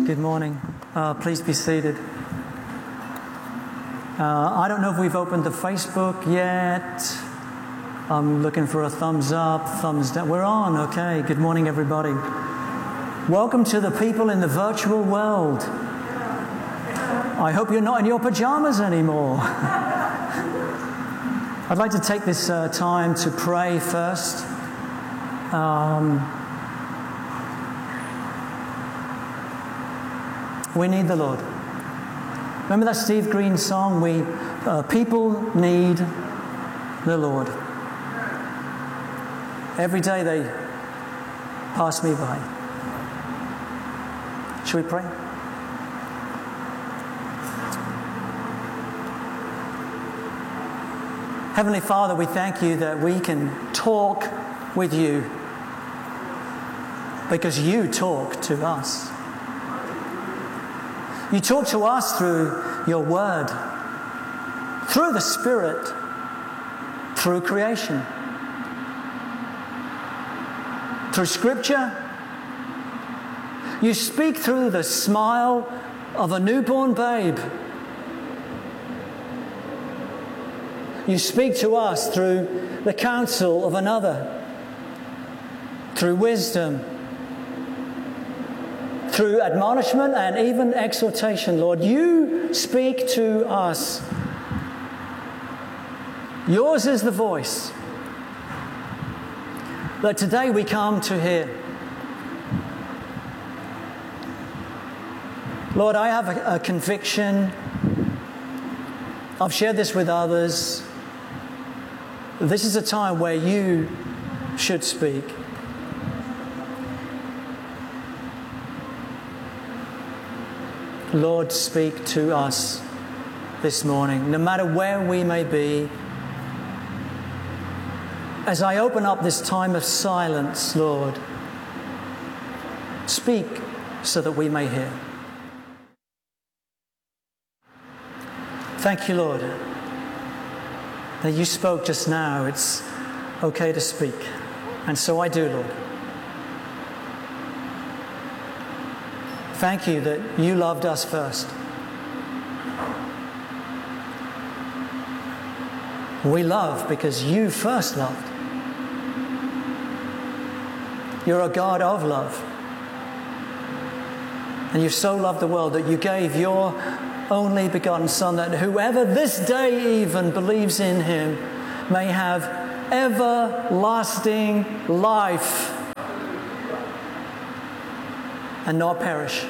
Good morning. Please be seated. I don't know if we've opened the Facebook yet. I'm looking for a thumbs up, thumbs down. We're on, okay. Good morning, everybody. Welcome to the people in the virtual world. I hope you're not in your pajamas anymore. I'd like to take this time to pray first. We need the Lord. Remember that Steve Green song? People need the Lord. Every day they pass me by. Shall we pray? Heavenly Father, we thank you that we can talk with you because you talk to us. You talk to us through your word, through the Spirit, through creation, through Scripture. You speak through the smile of a newborn babe. You speak to us through the counsel of another, through wisdom, through admonishment and even exhortation, Lord. You speak to us. Yours is the voice that today we come to hear. Lord, I have a conviction. I've shared this with others. This is a time where you should speak. Lord, speak to us this morning, no matter where we may be. As I open up this time of silence, Lord, speak so that we may hear. Thank you, Lord, that you spoke just now. It's okay to speak. And so I do, Lord. Thank you that you loved us first. We love because you first loved. You're a God of love. And you so loved the world that you gave your only begotten Son, that whoever this day even believes in him may have everlasting life and not perish.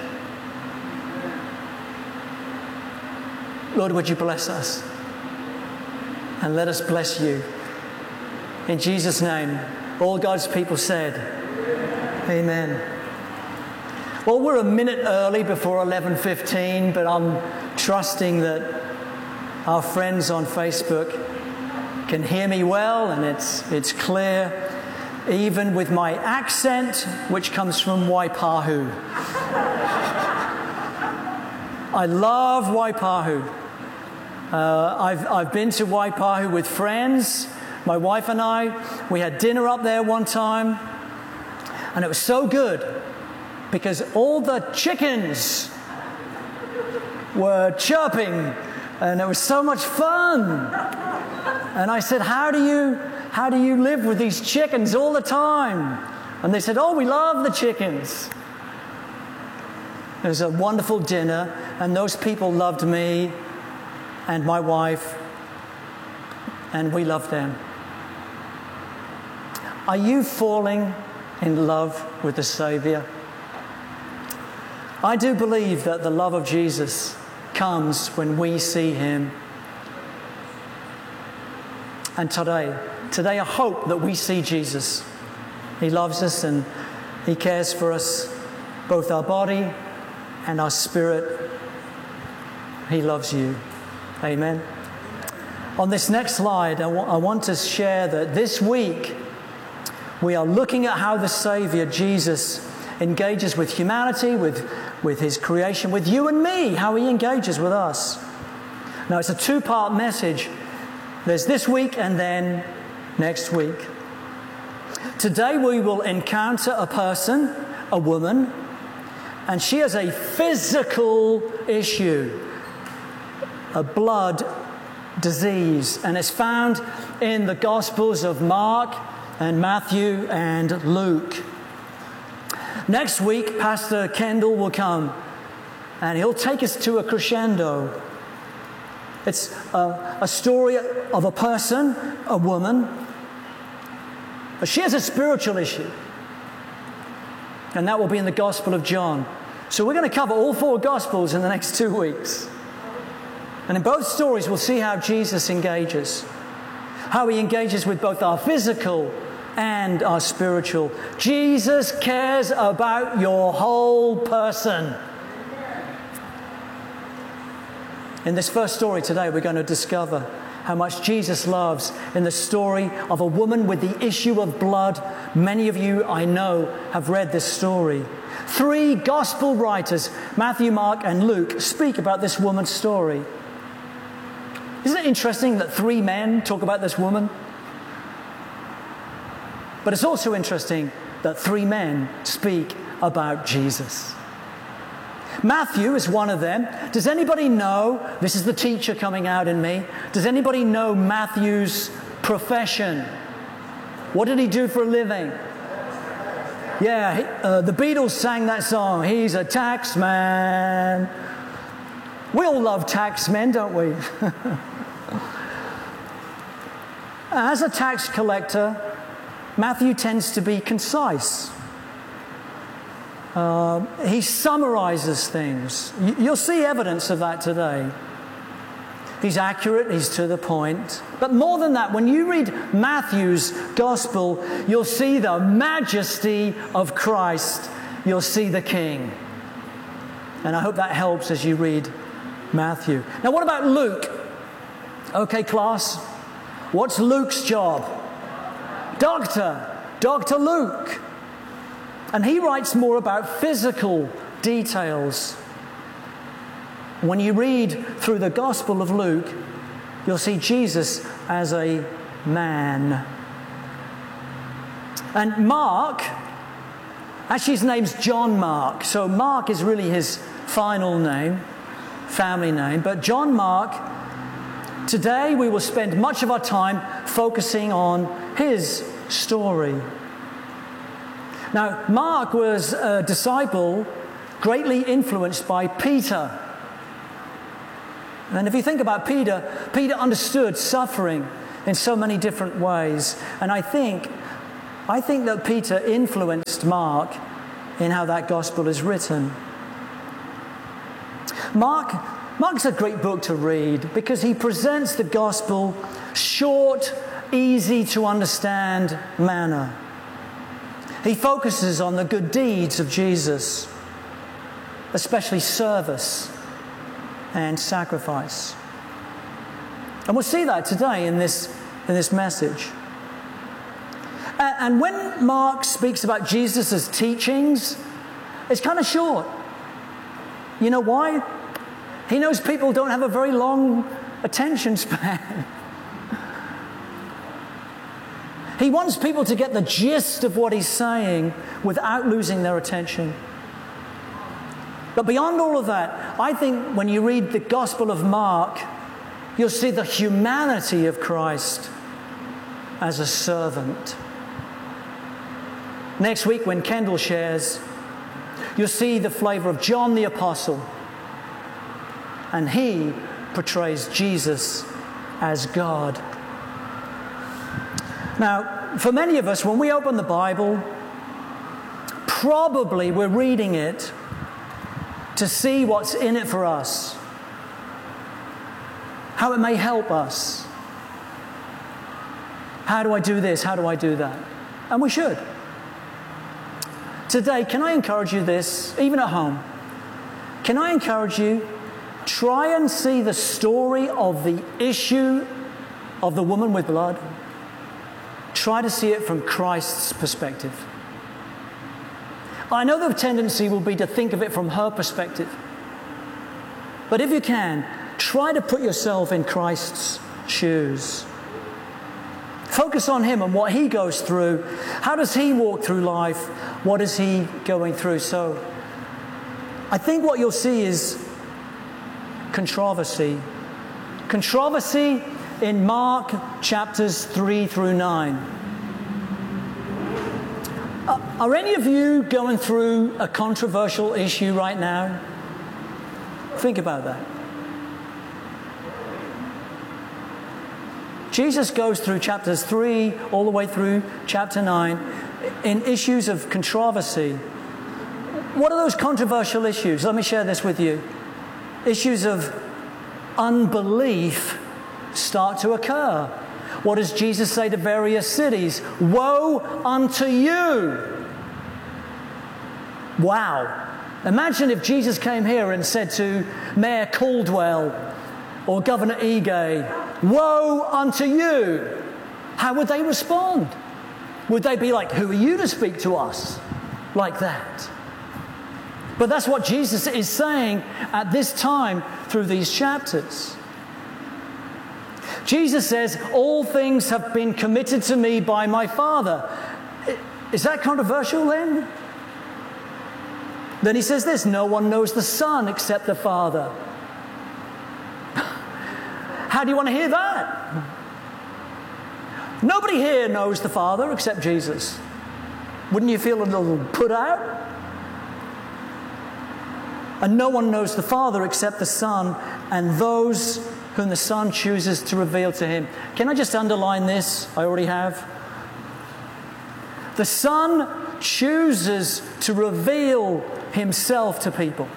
Lord, would you bless us? And let us bless you. In Jesus' name, all God's people said, Amen. Well, we're a minute early before 11:15, but I'm trusting that our friends on Facebook can hear me well, and it's clear, even with my accent, which comes from Waipahu. I love Waipahu. I've been to Waipahu with friends. My wife and I, we had dinner up there one time, and it was so good because all the chickens were chirping, and it was so much fun. And I said, how do you live with these chickens all the time? And they said, oh, we love the chickens. It was a wonderful dinner, and those people loved me and my wife, and we loved them. Are you falling in love with the Savior? I do believe that the love of Jesus comes when we see him. And today I hope that we see Jesus. He loves us and he cares for us, both our body and our spirit. He loves you. Amen. On this next slide, I want to share that this week we are looking at how the Savior, Jesus, engages with humanity, with his creation, with you and me, how he engages with us. Now, it's a two-part message. There's this week and then next week. Today we will encounter a person, a woman, And she has a physical issue, a blood disease. And it's found in the Gospels of Mark and Matthew and Luke. Next week, Pastor Kendall will come and he'll take us to a crescendo. It's a story of a person, a woman, but she has a spiritual issue. And that will be in the Gospel of John. So we're going to cover all 4 Gospels in the next 2 weeks. And in both stories, we'll see how Jesus engages. How he engages with both our physical and our spiritual. Jesus cares about your whole person. In this first story today, we're going to discover how much Jesus loves in the story of a woman with the issue of blood. Many of you, I know, have read this story. 3 gospel writers, Matthew, Mark, and Luke, speak about this woman's story. Isn't it interesting that 3 men talk about this woman? But it's also interesting that 3 men speak about Jesus. Matthew is one of them. Does anybody know, this is the teacher coming out in me, does anybody know Matthew's profession? What did he do for a living? Yeah, the Beatles sang that song, he's a tax man. We all love tax men, don't we? As a tax collector, Matthew tends to be concise. He summarizes things. You'll see evidence of that today. He's accurate, he's to the point. But more than that, when you read Matthew's gospel, you'll see the majesty of Christ. You'll see the King. And I hope that helps as you read Matthew. Now, what about Luke? Okay, class. What's Luke's job? Dr. Luke. And he writes more about physical details. When you read through the Gospel of Luke, you'll see Jesus as a man. And Mark, actually his name's John Mark. So Mark is really his final name, family name. But John Mark, today we will spend much of our time focusing on his story. Now, Mark was a disciple greatly influenced by Peter. And if you think about Peter, Peter understood suffering in so many different ways. And I think that Peter influenced Mark in how that gospel is written. Mark's a great book to read because he presents the gospel short, easy to understand manner. He focuses on the good deeds of Jesus, especially service and sacrifice. And we'll see that today in this message. And when Mark speaks about Jesus' teachings, it's kind of short. You know why? He knows people don't have a very long attention span. He wants people to get the gist of what he's saying without losing their attention. But beyond all of that, I think when you read the Gospel of Mark, you'll see the humanity of Christ as a servant. Next week, when Kendall shares, you'll see the flavor of John the Apostle. And he portrays Jesus as God. Now, for many of us, when we open the Bible, probably we're reading it to see what's in it for us, how it may help us. How do I do this? How do I do that? And we should. Today, can I encourage you this, even at home? Can I encourage you, try and see the story of the issue of the woman with blood. Try to see it from Christ's perspective. I know the tendency will be to think of it from her perspective. But if you can, try to put yourself in Christ's shoes. Focus on him and what he goes through. How does he walk through life? What is he going through? So I think what you'll see is controversy. Controversy in Mark chapters 3 through 9. Are any of you going through a controversial issue right now? Think about that. Jesus goes through chapters 3 all the way through chapter 9 in issues of controversy. What are those controversial issues? Let me share this with you. Issues of unbelief start to occur. What does Jesus say to various cities? Woe unto you! Wow. Imagine if Jesus came here and said to Mayor Caldwell or Governor Ige, woe unto you! How would they respond? Would they be like, who are you to speak to us like that? But that's what Jesus is saying at this time through these chapters. Jesus says, all things have been committed to me by my Father. Is that controversial then? Then he says this, no one knows the Son except the Father. How do you want to hear that? Nobody here knows the Father except Jesus. Wouldn't you feel a little put out? And no one knows the Father except the Son and those whom the Son chooses to reveal to him. Can I just underline this? I already have. The Son chooses to reveal himself to people.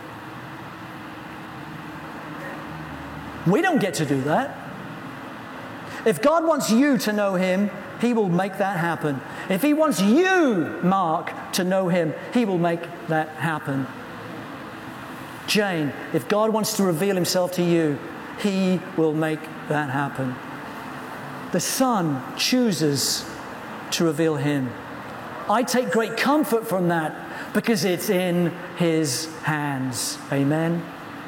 We don't get to do that. If God wants you to know him, he will make that happen. If he wants you, Mark, to know him, he will make that happen. Jane, if God wants to reveal himself to you, he will make that happen. The Son chooses to reveal him. I take great comfort from that because it's in his hands. Amen.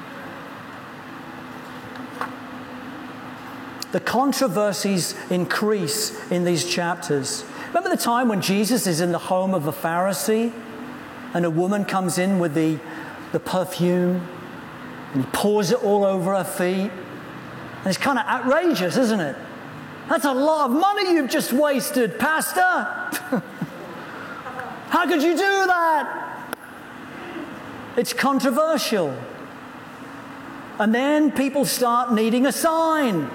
The controversies increase in these chapters. Remember the time when Jesus is in the home of a Pharisee and a woman comes in with the perfume and he pours it all over her feet? And it's kind of outrageous, isn't it? That's a lot of money you've just wasted, Pastor. How could you do that? It's controversial. And then people start needing a sign.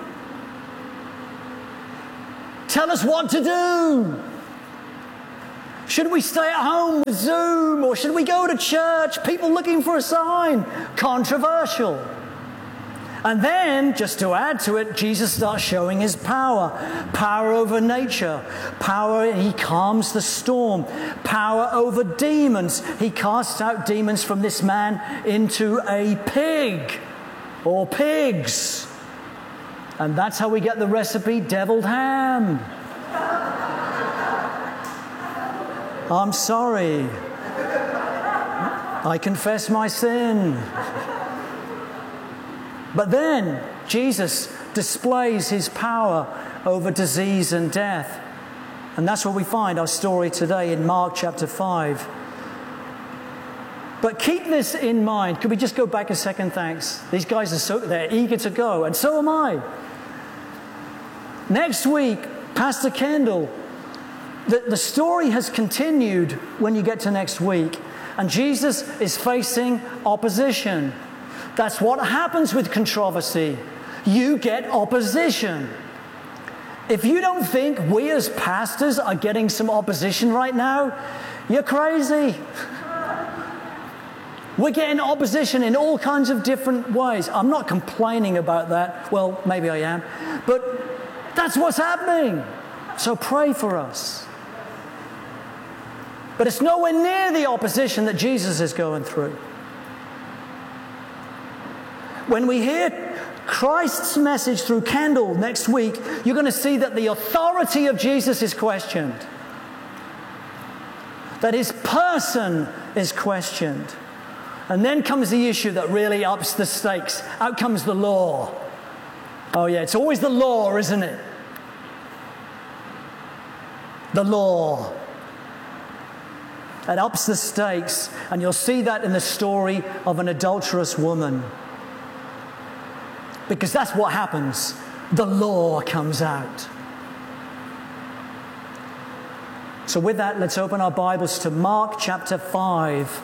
Tell us what to do. Should we stay at home with Zoom or should we go to church? People looking for a sign. Controversial. And then, just to add to it, Jesus starts showing his power. Power over nature. Power, he calms the storm. Power over demons. He casts out demons from this man into a pig or pigs. And that's how we get the recipe deviled ham. I'm sorry. I confess my sin. But then Jesus displays his power over disease and death. And that's where we find our story today in Mark chapter 5. But keep this in mind. Could we just go back a second? Thanks. These guys are they're eager to go, and so am I. Next week, Pastor Kendall, the story has continued when you get to next week. And Jesus is facing opposition. That's what happens with controversy. You get opposition. If you don't think we as pastors are getting some opposition right now, you're crazy. We're getting opposition in all kinds of different ways. I'm not complaining about that. Well, maybe I am. But that's what's happening. So pray for us. But it's nowhere near the opposition that Jesus is going through. When we hear Christ's message through Kendall next week, you're going to see that the authority of Jesus is questioned. That his person is questioned. And then comes the issue that really ups the stakes. Out comes the law. Oh yeah, it's always the law, isn't it? The law. It ups the stakes, and you'll see that in the story of an adulterous woman. Because that's what happens. The law comes out. So with that, let's open our Bibles to Mark chapter 5.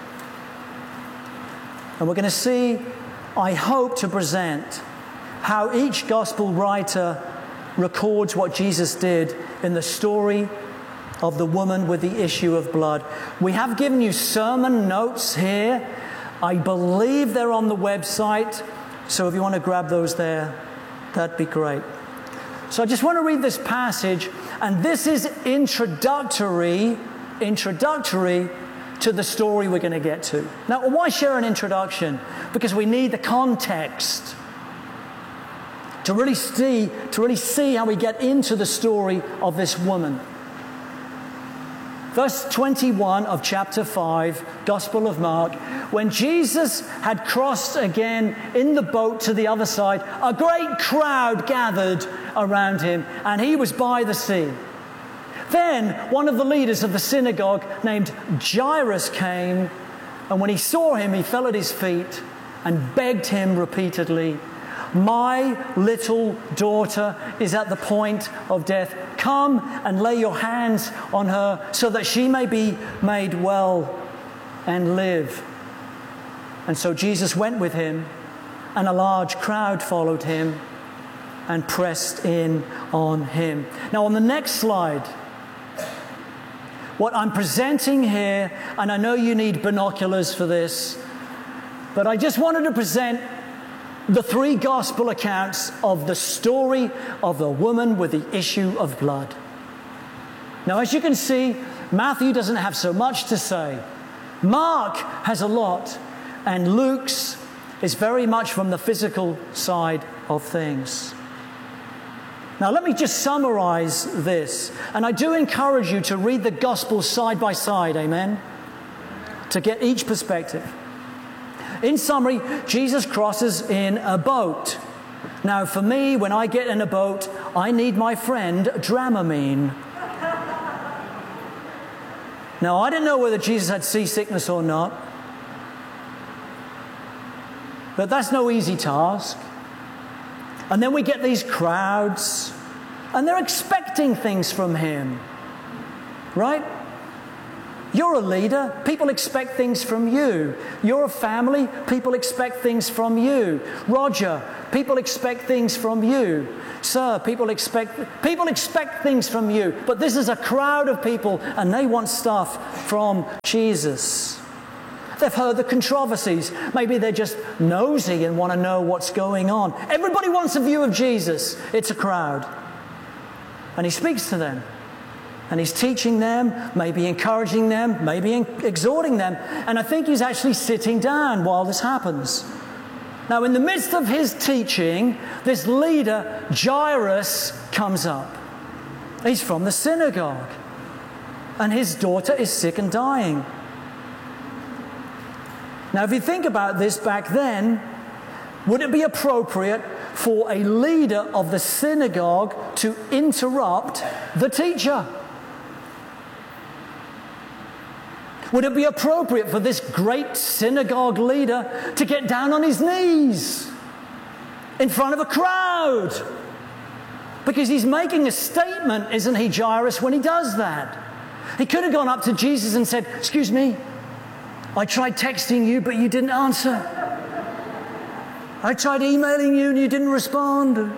And we're going to see, I hope to present, how each gospel writer records what Jesus did in the story of the woman with the issue of blood. We have given you sermon notes here. I believe they're on the website. So if you want to grab those there, that'd be great. So I just want to read this passage, and this is introductory to the story we're going to get to. Now, why share an introduction? Because we need the context to really see how we get into the story of this woman. Verse 21 of chapter 5, Gospel of Mark, when Jesus had crossed again in the boat to the other side, a great crowd gathered around him, and he was by the sea. Then one of the leaders of the synagogue named Jairus came, and when he saw him, he fell at his feet and begged him repeatedly, "My little daughter is at the point of death. Come and lay your hands on her so that she may be made well and live." And so Jesus went with him, and a large crowd followed him and pressed in on him. Now on the next slide, what I'm presenting here, and I know you need binoculars for this, but I just wanted to present the three gospel accounts of the story of the woman with the issue of blood. Now, as you can see, Matthew doesn't have so much to say. Mark has a lot, and Luke's is very much from the physical side of things. Now, let me just summarize this. And I do encourage you to read the Gospels side by side, amen? To get each perspective. In summary, Jesus crosses in a boat. Now, for me, when I get in a boat, I need my friend Dramamine. Now, I don't know whether Jesus had seasickness or not, but that's no easy task. And then we get these crowds, and they're expecting things from him, right? You're a leader. People expect things from you. You're a family. People expect things from you. Roger, people expect things from you. Sir, people expect things from you. But this is a crowd of people, and they want stuff from Jesus. They've heard the controversies. Maybe they're just nosy and want to know what's going on. Everybody wants a view of Jesus. It's a crowd. And he speaks to them. And he's teaching them, maybe encouraging them, maybe exhorting them. And I think he's actually sitting down while this happens. Now, in the midst of his teaching, this leader, Jairus, comes up. He's from the synagogue. And his daughter is sick and dying. Now, if you think about this back then, would it be appropriate for a leader of the synagogue to interrupt the teacher? Would it be appropriate for this great synagogue leader to get down on his knees in front of a crowd? Because he's making a statement, isn't he, Jairus, when he does that? He could have gone up to Jesus and said, "Excuse me, I tried texting you, but you didn't answer. I tried emailing you and you didn't respond.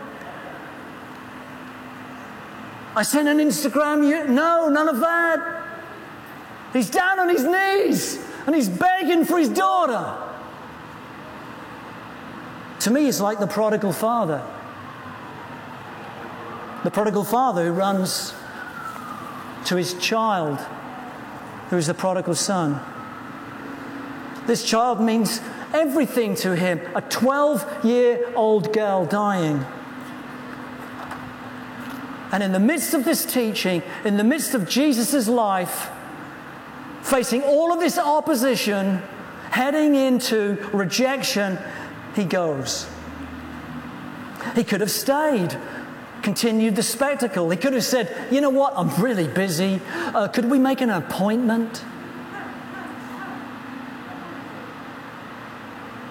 I sent an Instagram, no, none of that." He's down on his knees and he's begging for his daughter. To me, it's like the prodigal father. The prodigal father who runs to his child, who is the prodigal son. This child means everything to him. A 12-year-old girl dying. And in the midst of this teaching, in the midst of Jesus' life, facing all of this opposition, heading into rejection, he goes. He could have stayed, continued the spectacle. He could have said, "You know what, I'm really busy. Could we make an appointment?"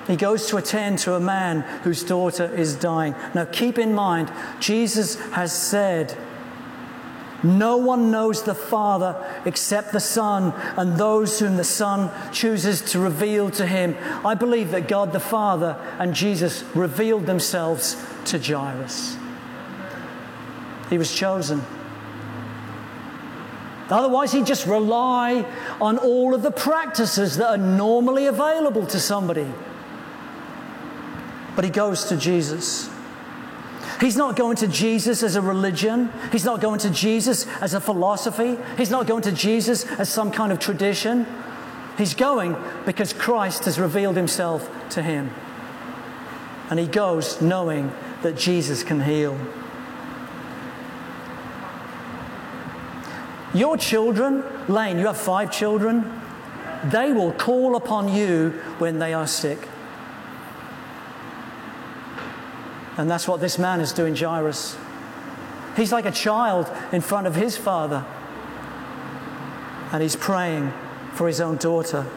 He goes to attend to a man whose daughter is dying. Now keep in mind, Jesus has said, no one knows the Father except the Son and those whom the Son chooses to reveal to him. I believe that God the Father and Jesus revealed themselves to Jairus. He was chosen. Otherwise, he'd just rely on all of the practices that are normally available to somebody. But he goes to Jesus. He's not going to Jesus as a religion. He's not going to Jesus as a philosophy. He's not going to Jesus as some kind of tradition. He's going because Christ has revealed himself to him. And he goes knowing that Jesus can heal. Your children, Lane, you have 5 children, they will call upon you when they are sick. And that's what this man is doing, Jairus. He's like a child in front of his father. And he's praying for his own daughter.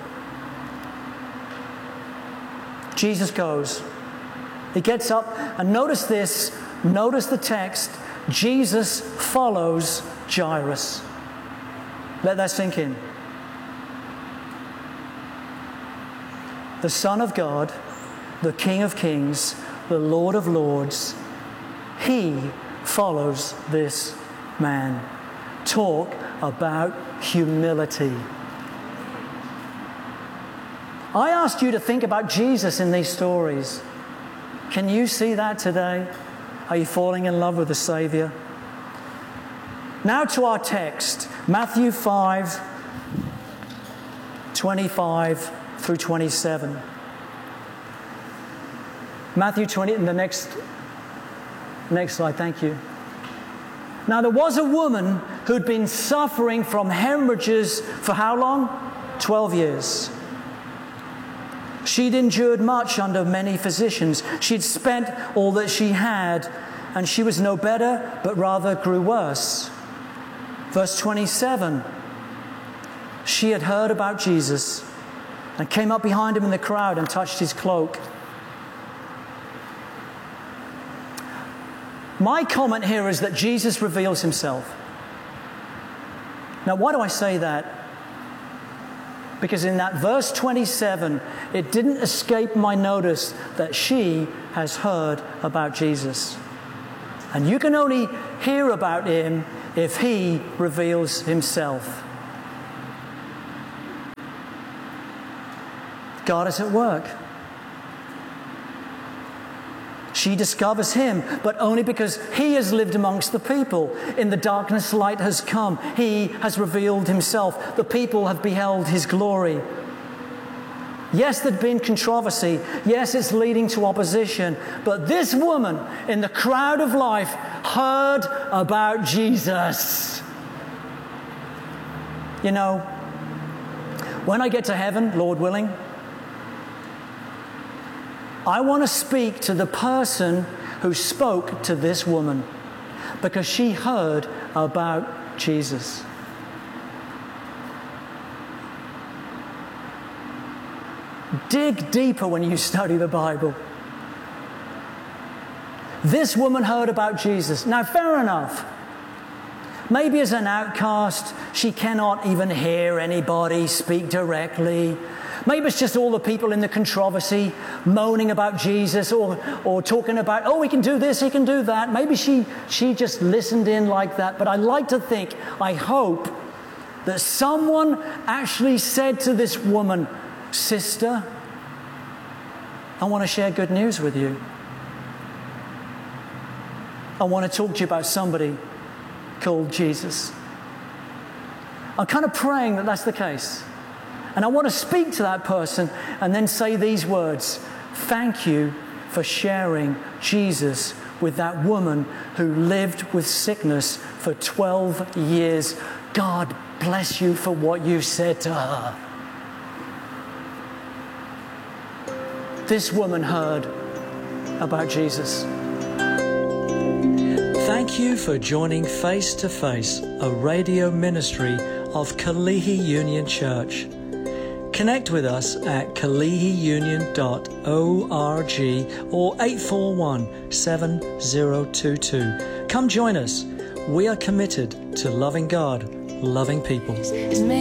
Jesus goes. He gets up, and notice this, notice the text. Jesus follows Jairus. Let that sink in. The Son of God, the King of Kings, the Lord of Lords, he follows this man. Talk about humility. I asked you to think about Jesus in these stories. Can you see that today? Are you falling in love with the Savior? Now to our text, Matthew 5, 25 through 27. Matthew 20, in the next slide, thank you. Now there was a woman who'd been suffering from hemorrhages for how long? 12 years. She'd endured much under many physicians. She'd spent all that she had, and she was no better, but rather grew worse. Verse 27, she had heard about Jesus and came up behind him in the crowd and touched his cloak. My comment here is that Jesus reveals himself. Now, why do I say that? Because in that verse 27, it didn't escape my notice that she has heard about Jesus. And you can only hear about him if he reveals himself. God is at work. She discovers him, but only because he has lived amongst the people. In the darkness, light has come. He has revealed himself. The people have beheld his glory. Yes, there'd been controversy. Yes, it's leading to opposition. But this woman in the crowd of life heard about Jesus. You know, when I get to heaven, Lord willing, I want to speak to the person who spoke to this woman because she heard about Jesus. Dig deeper when you study the Bible. This woman heard about Jesus. Now, fair enough. Maybe as an outcast, she cannot even hear anybody speak directly. Maybe it's just all the people in the controversy moaning about Jesus or talking about, oh, he can do this, he can do that. Maybe she just listened in like that. But I like to think, I hope, that someone actually said to this woman, sister, I want to share good news with you. I want to talk to you about somebody called Jesus. I'm kind of praying that that's the case. And I want to speak to that person and then say these words. Thank you for sharing Jesus with that woman who lived with sickness for 12 years. God bless you for what you said to her. This woman heard about Jesus. Thank you for joining Face to Face, a radio ministry of Kalihi Union Church. Connect with us at kalihiunion.org or 841-7022. Come join us. We are committed to loving God, loving people.